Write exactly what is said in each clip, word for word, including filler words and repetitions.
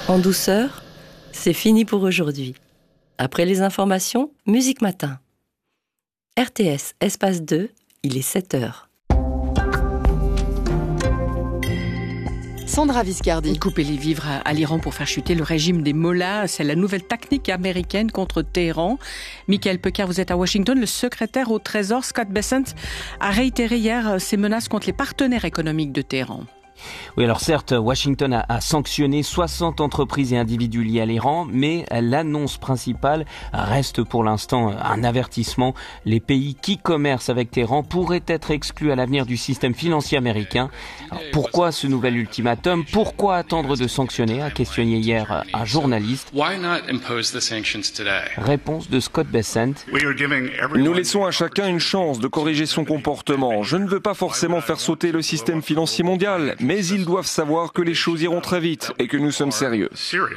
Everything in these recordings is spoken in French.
En douceur, c'est fini pour aujourd'hui. Après les informations, Musique Matin. R T S, espace deux, il est sept heures. Sandra Viscardi. Couper les vivres à, à l'Iran pour faire chuter le régime des mollahs, c'est la nouvelle technique américaine contre Téhéran. Michael Pecker, vous êtes à Washington. Le secrétaire au Trésor, Scott Bessent, a réitéré hier ses menaces contre les partenaires économiques de Téhéran. Oui, alors certes, Washington a, a sanctionné soixante entreprises et individus liés à l'Iran, mais l'annonce principale reste pour l'instant un avertissement. Les pays qui commercent avec Téhéran pourraient être exclus à l'avenir du système financier américain. Alors, pourquoi ce nouvel ultimatum ? Pourquoi attendre de sanctionner ? A questionné hier un journaliste. Réponse de Scott Bessent. Nous laissons à chacun une chance de corriger son comportement. Je ne veux pas forcément faire sauter le système financier mondial, mais ils doivent savoir que les choses iront très vite et que nous sommes sérieux.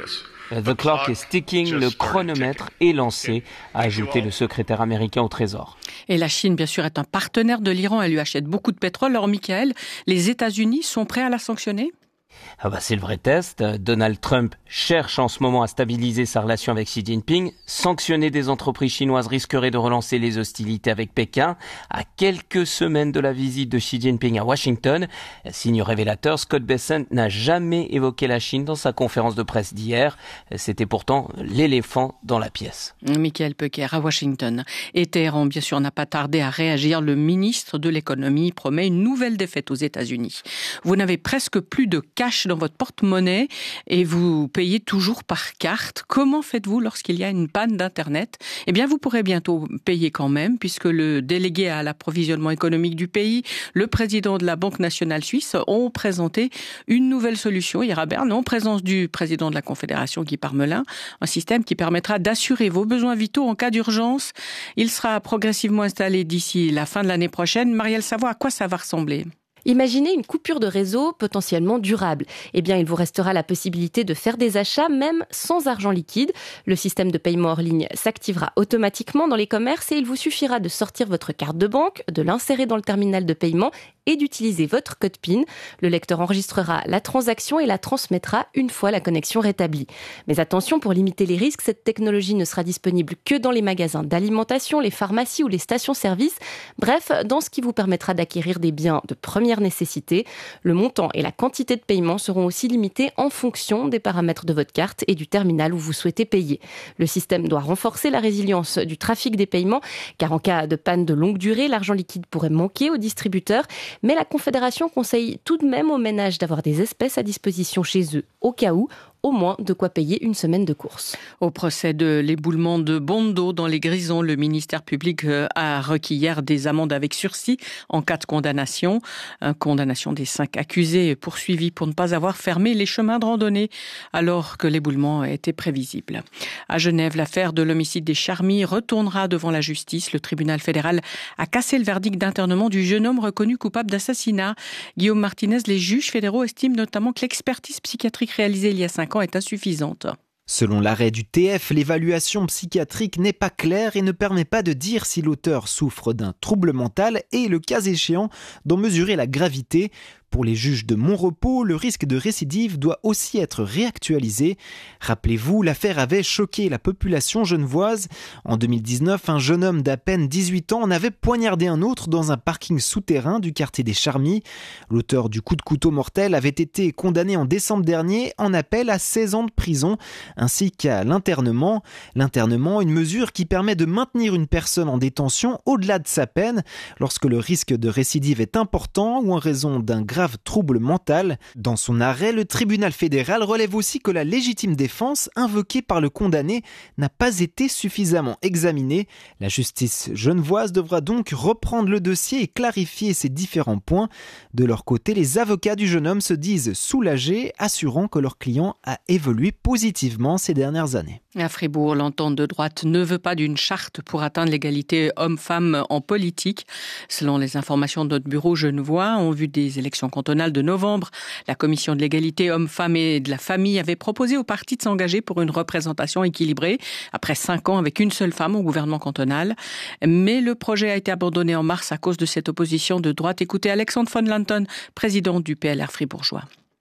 The clock is ticking, le chronomètre est lancé, a ajouté le secrétaire américain au Trésor. Et la Chine, bien sûr, est un partenaire de l'Iran. Elle lui achète beaucoup de pétrole. Alors, Michael, les États-Unis sont prêts à la sanctionner ? Ah bah c'est le vrai test. Donald Trump cherche en ce moment à stabiliser sa relation avec Xi Jinping. Sanctionner des entreprises chinoises risquerait de relancer les hostilités avec Pékin. À quelques semaines de la visite de Xi Jinping à Washington, signe révélateur, Scott Bessent n'a jamais évoqué la Chine dans sa conférence de presse d'hier. C'était pourtant l'éléphant dans la pièce. Michael Pecker à Washington. Et Téhéran, bien sûr, n'a pas tardé à réagir. Le ministre de l'économie promet une nouvelle défaite aux États-Unis. Vous n'avez presque plus de cash dans votre porte-monnaie et vous payez toujours par carte. Comment faites-vous lorsqu'il y a une panne d'Internet ? Eh bien, vous pourrez bientôt payer quand même, puisque le délégué à l'approvisionnement économique du pays, le président de la Banque nationale suisse, ont présenté une nouvelle solution hier à Berne, en présence du président de la Confédération, Guy Parmelin, un système qui permettra d'assurer vos besoins vitaux en cas d'urgence. Il sera progressivement installé d'ici la fin de l'année prochaine. Marielle Savoie, à quoi ça va ressembler ? Imaginez une coupure de réseau potentiellement durable. Eh bien, il vous restera la possibilité de faire des achats même sans argent liquide. Le système de paiement hors ligne s'activera automatiquement dans les commerces et il vous suffira de sortir votre carte de banque, de l'insérer dans le terminal de paiement et d'utiliser votre code P I N. Le lecteur enregistrera la transaction et la transmettra une fois la connexion rétablie. Mais attention, pour limiter les risques, cette technologie ne sera disponible que dans les magasins d'alimentation, les pharmacies ou les stations-service. Bref, dans ce qui vous permettra d'acquérir des biens de première nécessité. Le montant et la quantité de paiement seront aussi limités en fonction des paramètres de votre carte et du terminal où vous souhaitez payer. Le système doit renforcer la résilience du trafic des paiements, car en cas de panne de longue durée, l'argent liquide pourrait manquer aux distributeurs. Mais la Confédération conseille tout de même aux ménages d'avoir des espèces à disposition chez eux, au cas où, au moins de quoi payer une semaine de courses. Au procès de l'éboulement de Bondo dans les Grisons, le ministère public a requis hier des amendes avec sursis en cas de condamnation. Condamnation des cinq accusés poursuivis pour ne pas avoir fermé les chemins de randonnée alors que l'éboulement était prévisible. À Genève, l'affaire de l'homicide des Charmy retournera devant la justice. Le tribunal fédéral a cassé le verdict d'internement du jeune homme reconnu coupable d'assassinat. Guillaume Martinez, les juges fédéraux estiment notamment que l'expertise psychiatrique réalisée il y a cinq ans est insuffisante. Selon l'arrêt du T F, l'évaluation psychiatrique n'est pas claire et ne permet pas de dire si l'auteur souffre d'un trouble mental et, le cas échéant, d'en mesurer la gravité. Pour les juges de Montrepos, le risque de récidive doit aussi être réactualisé. Rappelez-vous, l'affaire avait choqué la population genevoise. En deux mille dix-neuf, un jeune homme d'à peine dix-huit ans en avait poignardé un autre dans un parking souterrain du quartier des Charmy. L'auteur du coup de couteau mortel avait été condamné en décembre dernier en appel à seize ans de prison, ainsi qu'à l'internement. L'internement, une mesure qui permet de maintenir une personne en détention au-delà de sa peine lorsque le risque de récidive est important ou en raison d'un grave trouble mental. Dans son arrêt, le tribunal fédéral relève aussi que la légitime défense invoquée par le condamné n'a pas été suffisamment examinée. La justice genevoise devra donc reprendre le dossier et clarifier ses différents points. De leur côté, les avocats du jeune homme se disent soulagés, assurant que leur client a évolué positivement ces dernières années. À Fribourg, l'entente de droite ne veut pas d'une charte pour atteindre l'égalité homme-femme en politique. Selon les informations de notre bureau genevois, en vue des élections cantonales de novembre, la commission de l'égalité homme-femme et de la famille avait proposé aux partis de s'engager pour une représentation équilibrée après cinq ans avec une seule femme au gouvernement cantonal. Mais le projet a été abandonné en mars à cause de cette opposition de droite. Écoutez Alexandre von Lanton, président du P L R fribourgeois.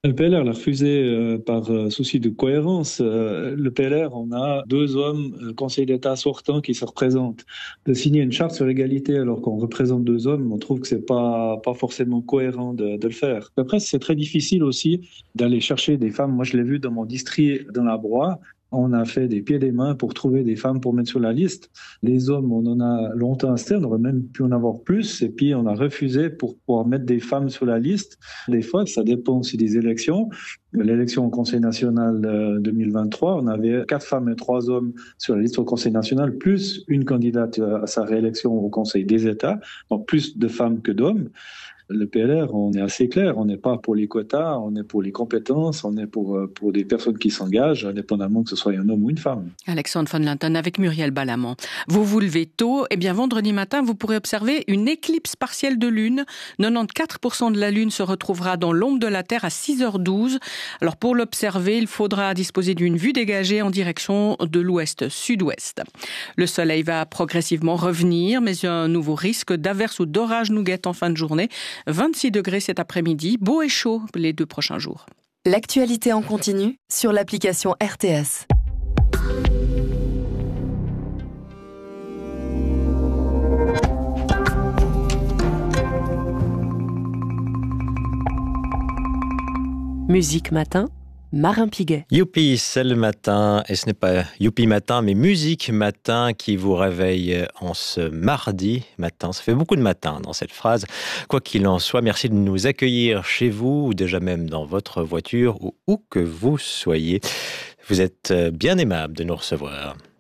Le P L R l'a refusé euh, par euh, souci de cohérence. Euh, le P L R, on a deux hommes, euh, Conseil d'État sortants, qui se représentent. De signer une charte sur l'égalité alors qu'on représente deux hommes, on trouve que c'est pas pas forcément cohérent de, de le faire. Après, c'est très difficile aussi d'aller chercher des femmes. Moi, je l'ai vu dans mon district, dans la Broye. On a fait des pieds et des mains pour trouver des femmes pour mettre sur la liste. Les hommes, on en a longtemps insisté, on aurait même pu en avoir plus, et puis on a refusé pour pouvoir mettre des femmes sur la liste. Des fois, ça dépend aussi des élections. L'élection au Conseil national deux mille vingt-trois, on avait quatre femmes et trois hommes sur la liste au Conseil national, plus une candidate à sa réélection au Conseil des États, donc plus de femmes que d'hommes. Le P L R, on est assez clair, on n'est pas pour les quotas, on est pour les compétences, on est pour, pour des personnes qui s'engagent, indépendamment que ce soit un homme ou une femme. Alexandre von Linton avec Muriel Balamant. Vous vous levez tôt, et bien vendredi matin, vous pourrez observer une éclipse partielle de lune. quatre-vingt-quatorze pour cent de la lune se retrouvera dans l'ombre de la Terre à six heures douze. Alors pour l'observer, il faudra disposer d'une vue dégagée en direction de l'ouest-sud-ouest. Le soleil va progressivement revenir, mais un nouveau risque d'averse ou d'orage nous guette en fin de journée. vingt-six degrés cet après-midi, beau et chaud les deux prochains jours. L'actualité en continu sur l'application R T S. Musique matin, Marin Piguet. Youpi, c'est le matin, et ce n'est pas Youpi matin, mais musique matin qui vous réveille en ce mardi matin. Ça fait beaucoup de matin dans cette phrase. Quoi qu'il en soit, merci de nous accueillir chez vous, ou déjà même dans votre voiture, ou où que vous soyez. Vous êtes bien aimable de nous recevoir.